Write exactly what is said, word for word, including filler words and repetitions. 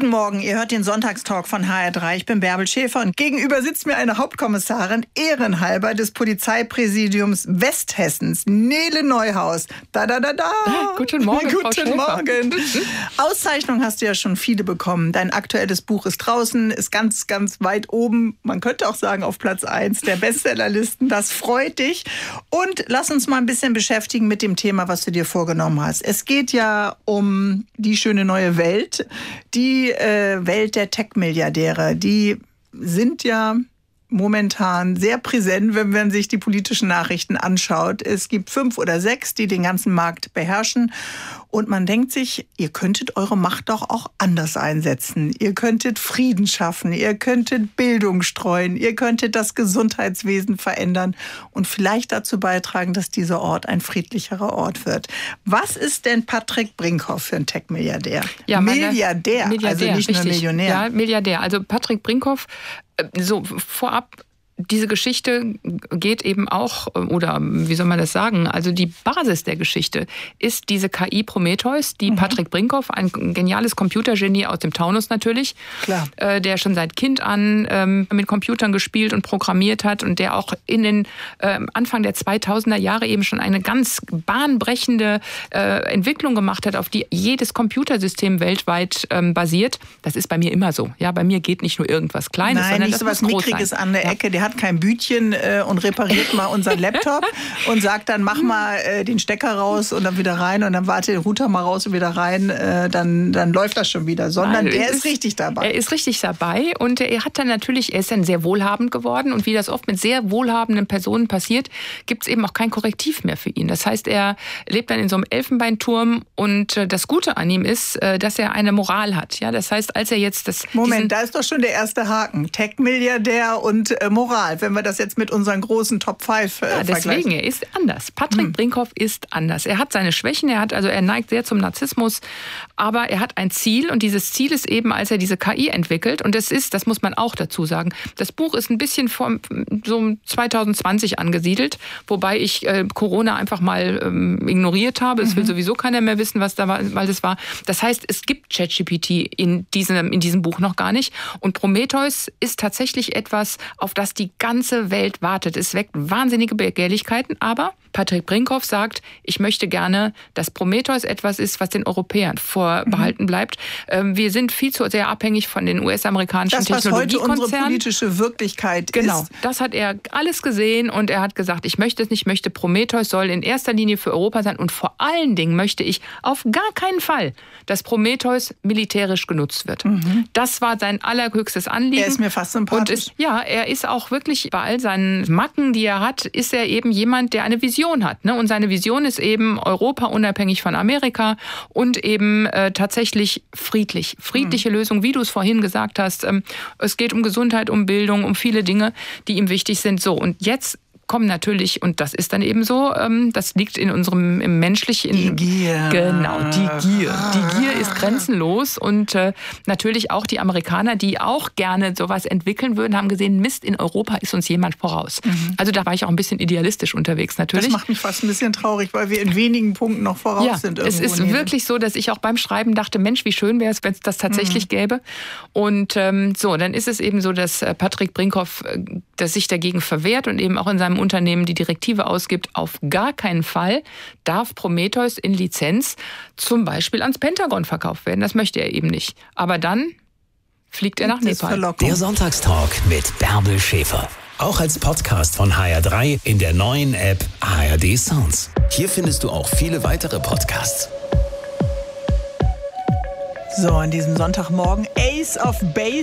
Guten Morgen, ihr hört den Sonntagstalk von H R drei. Ich bin Bärbel Schäfer und gegenüber sitzt mir eine Hauptkommissarin ehrenhalber des Polizeipräsidiums Westhessens, Nele Neuhaus. Da, da, da, da. Guten Morgen, Frau Guten Morgen. Auszeichnung hast du ja schon viele bekommen. Dein aktuelles Buch ist draußen, ist ganz, ganz weit oben. Man könnte auch sagen auf Platz eins der Bestsellerlisten. Das freut dich. Und lass uns mal ein bisschen beschäftigen mit dem Thema, was du dir vorgenommen hast. Es geht ja um die schöne neue Welt, die Die äh, Welt der Tech-Milliardäre, die sind ja momentan sehr präsent, wenn man sich die politischen Nachrichten anschaut. Es gibt fünf oder sechs, die den ganzen Markt beherrschen. Und man denkt sich, ihr könntet eure Macht doch auch anders einsetzen. Ihr könntet Frieden schaffen, ihr könntet Bildung streuen, ihr könntet das Gesundheitswesen verändern und vielleicht dazu beitragen, dass dieser Ort ein friedlicherer Ort wird. Was ist denn Patrick Brinkhoff für ein Tech-Milliardär? Ja, Milliardär, Milliardär, also nicht richtig. nur Millionär. Ja, Milliardär. Also Patrick Brinkhoff, so vorab, diese Geschichte geht eben auch, oder wie soll man das sagen, also die Basis der Geschichte ist diese K I Prometheus, die mhm. Patrick Brinkhoff, ein geniales Computergenie aus dem Taunus natürlich, Klar. Äh, der schon seit Kind an ähm, mit Computern gespielt und programmiert hat und der auch in den äh, Anfang der zweitausender Jahre eben schon eine ganz bahnbrechende äh, Entwicklung gemacht hat, auf die jedes Computersystem weltweit ähm, basiert. Das ist bei mir immer so. Ja, bei mir geht nicht nur irgendwas Kleines, Nein, sondern nicht das so was muss groß Mickriges sein. an der Ja. Ecke. Der hat kein Bütchen äh, und repariert mal unseren Laptop und sagt dann, mach mal äh, den Stecker raus und dann wieder rein und dann warte den Router mal raus und wieder rein, äh, dann, dann läuft das schon wieder. Sondern Nein, der ist, ist richtig dabei. Er ist richtig dabei und er hat dann natürlich, er ist dann sehr wohlhabend geworden und wie das oft mit sehr wohlhabenden Personen passiert, gibt es eben auch kein Korrektiv mehr für ihn. Das heißt, er lebt dann in so einem Elfenbeinturm und äh, das Gute an ihm ist, äh, dass er eine Moral hat. Ja, das heißt, als er jetzt das... Moment, da ist doch schon der erste Haken. Tech-Milliardär und äh, Moral, wenn wir das jetzt mit unseren großen Top fünf äh, ja, deswegen, vergleichen. er ist anders. Patrick hm. Brinkhoff ist anders. Er hat seine Schwächen, er hat also er neigt sehr zum Narzissmus, aber er hat ein Ziel und dieses Ziel ist eben, als er diese K I entwickelt und es ist, das muss man auch dazu sagen, das Buch ist ein bisschen vom, so zwanzig zwanzig angesiedelt, wobei ich äh, Corona einfach mal ähm, ignoriert habe. Es mhm. will sowieso keiner mehr wissen, was da war, weil das war. Das heißt, es gibt ChatGPT in diesem, in diesem Buch noch gar nicht und Prometheus ist tatsächlich etwas, auf das die ganze Welt wartet. Es weckt wahnsinnige Begehrlichkeiten, aber Patrick Brinkhoff sagt, ich möchte gerne, dass Prometheus etwas ist, was den Europäern vorbehalten bleibt. Wir sind viel zu sehr abhängig von den U S-amerikanischen Technologiekonzernen. Das, was heute unsere politische Wirklichkeit genau, ist. Genau, das hat er alles gesehen und er hat gesagt, ich möchte es nicht, ich möchte Prometheus soll in erster Linie für Europa sein und vor allen Dingen möchte ich auf gar keinen Fall, dass Prometheus militärisch genutzt wird. Mhm. Das war sein allerhöchstes Anliegen. Er ist mir fast sympathisch. Und ist, ja, er ist auch wirklich, bei all seinen Macken, die er hat, ist er eben jemand, der eine Vision hat. Ne? Und seine Vision ist eben Europa unabhängig von Amerika und eben äh, tatsächlich friedlich. Friedliche mhm. Lösung, wie du es vorhin gesagt hast. Ähm, es geht um Gesundheit, um Bildung, um viele Dinge, die ihm wichtig sind. So, und jetzt kommen natürlich, und das ist dann eben so, ähm, das liegt in unserem im menschlichen... Die Gier. Genau, die Gier. Die Gier ist grenzenlos und äh, natürlich auch die Amerikaner, die auch gerne sowas entwickeln würden, haben gesehen, Mist, in Europa ist uns jemand voraus. Mhm. Also da war ich auch ein bisschen idealistisch unterwegs natürlich. Das macht mich fast ein bisschen traurig, weil wir in wenigen Punkten noch voraus ja, sind. Es ist neben. wirklich so, dass ich auch beim Schreiben dachte, Mensch, wie schön wäre es, wenn es das tatsächlich mhm. gäbe. Und ähm, so, dann ist es eben so, dass Patrick Brinkhoff äh, dass sich dagegen verwehrt und eben auch in seinem Unternehmen die Direktive ausgibt, auf gar keinen Fall darf Prometheus in Lizenz zum Beispiel ans Pentagon verkauft werden. Das möchte er eben nicht. Aber dann fliegt er nach Nepal. Der Sonntagstalk mit Bärbel Schäfer. Auch als Podcast von H R drei in der neuen App H R D Sounds. Hier findest du auch viele weitere Podcasts. So, an diesem Sonntagmorgen Ace of Base.